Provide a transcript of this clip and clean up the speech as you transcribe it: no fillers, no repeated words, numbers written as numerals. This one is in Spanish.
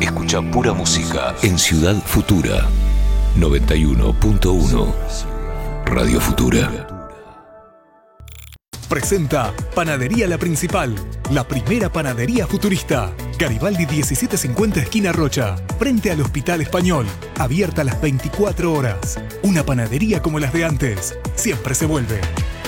Escucha pura música en Ciudad Futura. 91.1 Radio Futura. Presenta Panadería La Principal, la primera panadería futurista. Garibaldi 1750 esquina Rocha, frente al Hospital Español. Abierta las 24 horas. Una panadería como las de antes. Siempre se vuelve.